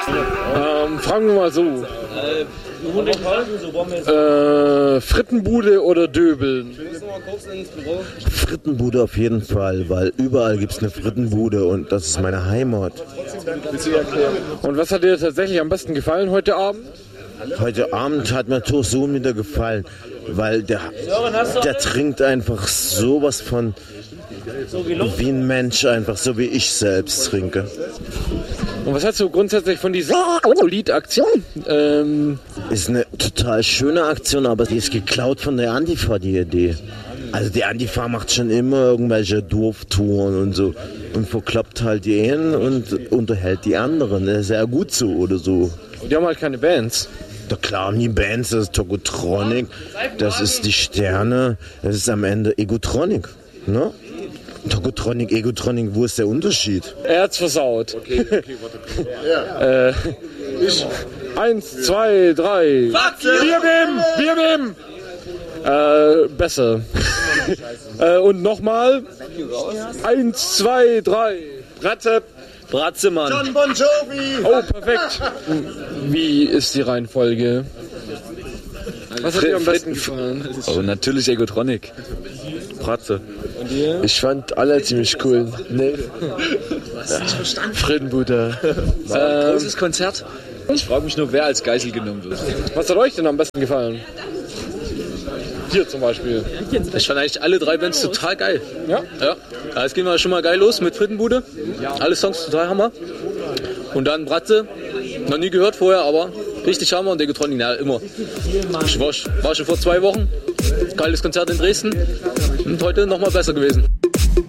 Fragen wir mal so. Frittenbude oder Döbeln? Frittenbude auf jeden Fall, weil überall gibt es eine Frittenbude und das ist meine Heimat. Und was hat dir tatsächlich am besten gefallen heute Abend? Heute Abend hat mir Tosun wieder gefallen, weil der trinkt einfach sowas von wie ein Mensch, einfach so wie ich selbst trinke. Und was hältst du grundsätzlich von dieser Liedaktion? Ist eine total schöne Aktion, aber die ist geklaut von der Antifa, die Idee. Also die Antifa macht schon immer irgendwelche Dorftouren und so und verkloppt halt die einen und unterhält die anderen. Das ist ja gut so oder so. Die haben halt keine Bands. Da klar haben die Bands, das ist Togotronic, das ist die Sterne, das ist am Ende Egotronic, ne? Togotronic, Egotronic, wo ist der Unterschied? Er hat's versaut. Okay, warte. 1, 2, 3. Bier beben! Besser. Und nochmal. 1, 2, 3. Bratzemann. John Bon Jovi! Oh, perfekt. Wie ist die Reihenfolge? Was hat dir am besten gefallen? Oh, natürlich Egotronic. Bratze. Und dir? Ich fand alle ziemlich cool. Nee. Frittenbude. War ein großes Konzert. Ich frage mich nur, wer als Geisel genommen wird. Was hat euch denn am besten gefallen? Hier zum Beispiel. Ich fand eigentlich alle 3 Bands total geil. Ja? Ja. Jetzt gehen wir schon mal geil los mit Frittenbude. Alle Songs total Hammer. Und dann Bratze. Noch nie gehört vorher, aber richtig Hammer. Und Egotronic, ja, immer. Ich war schon vor 2 Wochen. Geiles Konzert in Dresden. Und heute nochmal besser gewesen.